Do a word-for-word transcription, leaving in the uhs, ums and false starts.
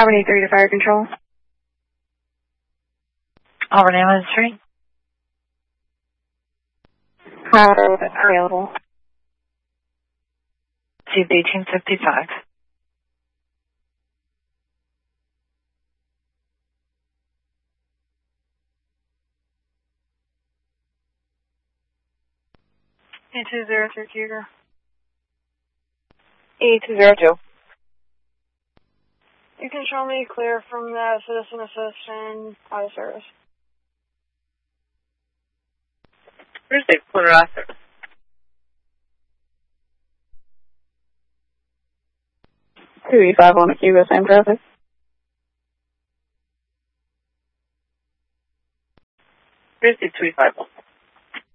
Albany three to fire control. Albany Island Street. Uh, available. Seat eighteen fifty-five. E two zero two Cougar. E two zero two. You can show me clear from the citizen assist and out of service. Where's the quarter after? two E five on the Cuba, same traffic. Where's the two E five one?